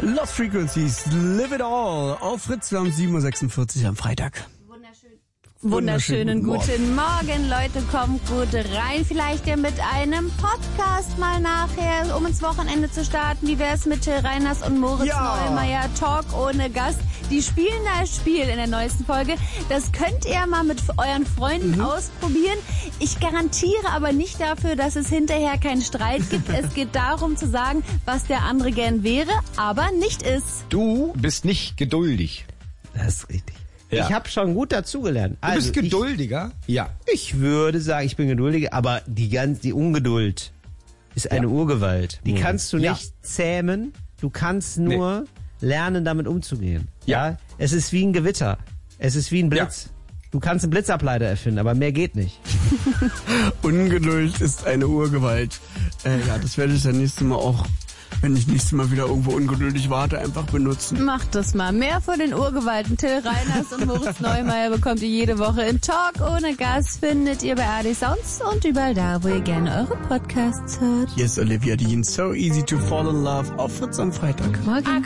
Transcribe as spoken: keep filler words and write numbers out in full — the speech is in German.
Lost Frequencies, Live It All auf Fritz. Wir haben sieben Uhr sechsundvierzig am Freitag. Wunderschönen guten Morgen, Leute, kommt gut rein. Vielleicht ja mit einem Podcast mal nachher, um ins Wochenende zu starten. Wie wär's mit Till Reiners und Moritz Ja. Neumeier? Talk ohne Gast. Die spielen das Spiel in der neuesten Folge. Das könnt ihr mal mit euren Freunden Mhm. ausprobieren. Ich garantiere aber nicht dafür, dass es hinterher keinen Streit gibt. Es geht darum zu sagen, was der andere gern wäre, aber nicht ist. Du bist nicht geduldig. Das ist richtig. Ja. Ich habe schon gut dazugelernt. Du bist geduldiger? Ich, ja, ich würde sagen, ich bin geduldiger, aber die ganz, die Ungeduld ist eine Ja. Urgewalt. Die Mhm. kannst du Ja. nicht zähmen. Du kannst nur lernen, damit umzugehen. Ja. Es ist wie ein Gewitter. Es ist wie ein Blitz. Du kannst einen Blitzableiter erfinden, aber mehr geht nicht. Ungeduld ist eine Urgewalt. Äh, ja, das werde ich das nächste Mal auch, wenn ich nächstes Mal wieder irgendwo ungeduldig warte, einfach benutzen. Macht das mal. Mehr von den Urgewalten. Till Reiners und Moritz Neumeier bekommt ihr jede Woche im Talk ohne Gast. Findet ihr bei A D Sounds und überall da, wo ihr gerne eure Podcasts hört. Hier ist Olivia Dean, So Easy to Fall in Love auf Fritz am Freitag. Morgen.